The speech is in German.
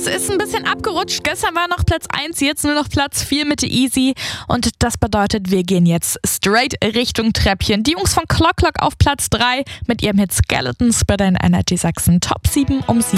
Das ist ein bisschen abgerutscht. Gestern war noch Platz 1, jetzt nur noch Platz 4 mit Easy. Und das bedeutet, wir gehen jetzt straight Richtung Treppchen. Die Jungs von Clock Clock auf Platz 3 mit ihrem Hit Skeletons bei den Energy Sachsen Top 7 um 7.